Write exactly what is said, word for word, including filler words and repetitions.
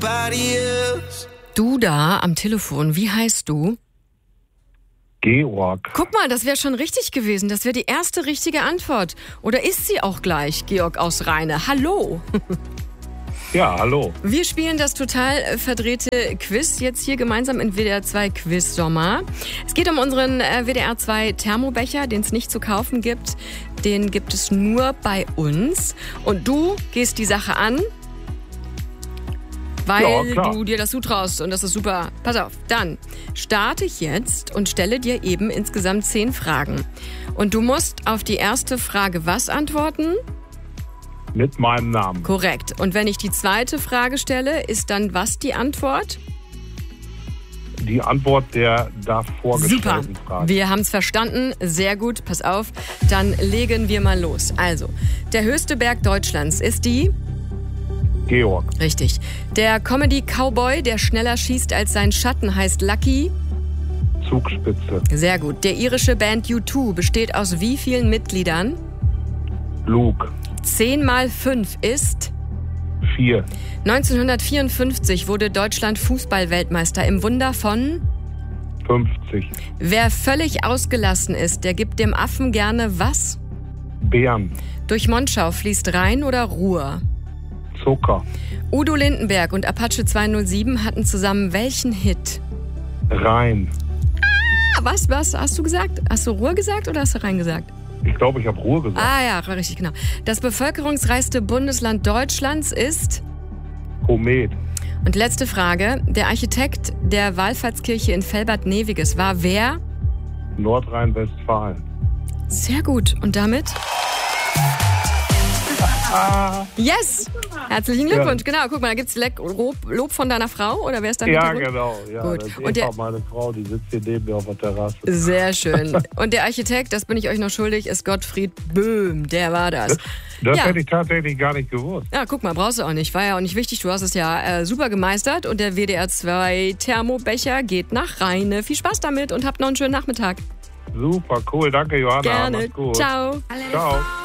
nobody else. Du da am Telefon, wie heißt du? Georg. Guck mal, das wäre schon richtig gewesen. Das wäre die erste richtige Antwort. Oder ist sie auch gleich, Georg aus Rheine? Hallo. Ja, hallo. Wir spielen das total verdrehte Quiz jetzt hier gemeinsam in W D R zwei Quiz Sommer. Es geht um unseren W D R zwei Thermobecher, den es nicht zu kaufen gibt. Den gibt es nur bei uns. Und du gehst die Sache an, weil Ja, du dir das zutraust und das ist super. Pass auf, dann starte ich jetzt und stelle dir eben insgesamt zehn Fragen. Und du musst auf die erste Frage was antworten? Mit meinem Namen. Korrekt. Und wenn ich die zweite Frage stelle, ist dann was die Antwort? Die Antwort der davor Super. gestellten Frage. Wir haben es verstanden. Sehr gut. Pass auf. Dann legen wir mal los. Also, der höchste Berg Deutschlands ist die... Georg. Richtig. Der Comedy-Cowboy, der schneller schießt als sein Schatten, heißt Lucky. Zugspitze. Sehr gut. Der irische Band U zwei besteht aus wie vielen Mitgliedern? Luke. zehn mal fünf ist... Vier. neunzehnhundertvierundfünfzig wurde Deutschland Fußball-Weltmeister im Wunder von... fünfzig. Wer völlig ausgelassen ist, der gibt dem Affen gerne was? Bären. Durch Monschau fließt Rhein oder Ruhr? Zucker. Udo Lindenberg und Apache zweihundertsieben hatten zusammen welchen Hit? Rhein. Ah, was, was hast du gesagt? Hast du Ruhr gesagt oder hast du Rhein gesagt? Ich glaube, ich habe Ruhe gesagt. Ah ja, richtig, genau. Das bevölkerungsreichste Bundesland Deutschlands ist... Komet. Und letzte Frage. Der Architekt der Wallfahrtskirche in Velbert-Neviges war wer? Nordrhein-Westfalen. Sehr gut. Und damit? Yes! Herzlichen Glückwunsch. Ja. Genau, guck mal, da gibt's Lob, Lob von deiner Frau oder wer ist dein Ja, Hintergrund? genau. Ja, Gut. Das ist Und Eva, der, meine Frau, die sitzt hier neben mir auf der Terrasse. sehr schön. Und der Architekt, das bin ich euch noch schuldig, ist Gottfried Böhm. Der war das. Das, das ja. hätte ich tatsächlich gar nicht gewusst. Ja, guck mal, brauchst du auch nicht. War ja auch nicht wichtig. Du hast es ja äh, super gemeistert. Und der W D R zwei Thermobecher geht nach Rheine. Viel Spaß damit und habt noch einen schönen Nachmittag. Super, cool. Danke, Johanna. Gerne. Mach's gut. Ciao. Ciao.